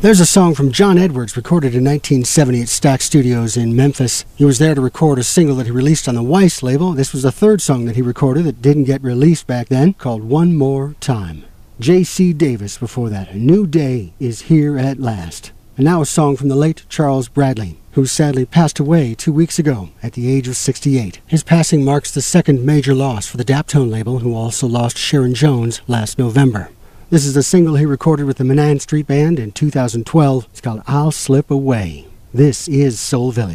There's a song from John Edwards recorded in 1970 at Stax Studios in Memphis. He was there to record a single that he released on the Weiss label. This was the third song that he recorded that didn't get released back then, called One More Time. J.C. Davis before that. A New Day is Here at Last. And now a song from the late Charles Bradley, who sadly passed away 2 weeks ago at the age of 68. His passing marks the second major loss for the Daptone label, who also lost Sharon Jones last November. This is a single he recorded with the Manan Street Band in 2012. It's called I'll Slip Away. This is Soul Village.